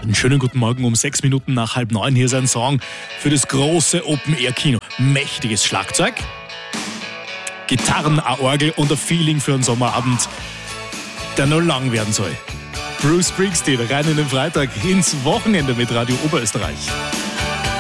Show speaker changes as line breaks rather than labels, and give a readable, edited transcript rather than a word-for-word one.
Einen schönen guten Morgen um 6 Minuten nach 8:30. Hier ist ein Song für das große Open-Air-Kino. Mächtiges Schlagzeug, Gitarren, eine Orgel und ein Feeling für einen Sommerabend, der noch lang werden soll. Bruce Springsteen rein in den Freitag ins Wochenende mit Radio Oberösterreich.